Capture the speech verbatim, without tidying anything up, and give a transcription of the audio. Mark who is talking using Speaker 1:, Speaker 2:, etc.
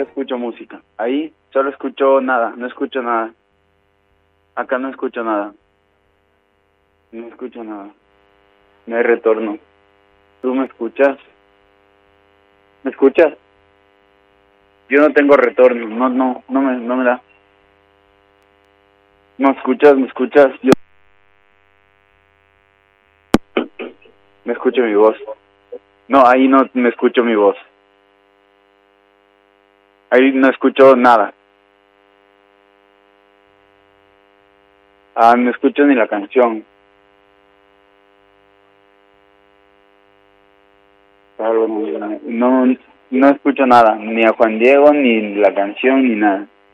Speaker 1: escucho música. Ahí solo escucho nada, no escucho nada. Acá no escucho nada. No escucho nada. No hay retorno. ¿Tú me escuchas? ¿Me escuchas? Yo no tengo retorno. No, no, no me, no me da. ¿Me escuchas? ¿Me escuchas? Yo me escucho mi voz. No, ahí no me escucho mi voz. Ahí no escucho nada. Ah, no escucho ni la canción. Claro, no, no, no escucho nada. Ni a Juan Diego, ni la canción, ni nada.